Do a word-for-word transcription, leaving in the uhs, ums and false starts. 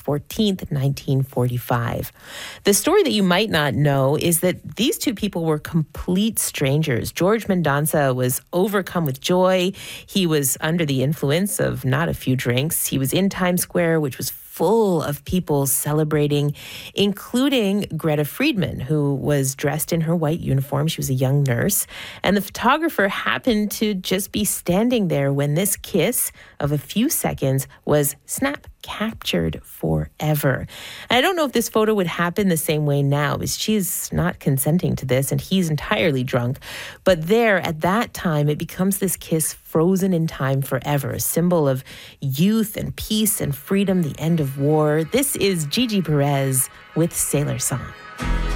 fourteenth, nineteen forty-five. The story that you might not know is that these two people were complete strangers. George Mendonça was overcome with joy. He was under the influence of not a few drinks. He was in Times Square, which was full of people celebrating, including Greta Friedman, who was dressed in her white uniform. She was a young nurse. And the photographer happened to just be standing there when this kiss of a few seconds was snap captured forever. And I don't know if this photo would happen the same way now, because she's not consenting to this and he's entirely drunk. But there, at that time, it becomes this kiss frozen in time forever, a symbol of youth and peace and freedom, the end of war. This is Gigi Perez with Sailor Song.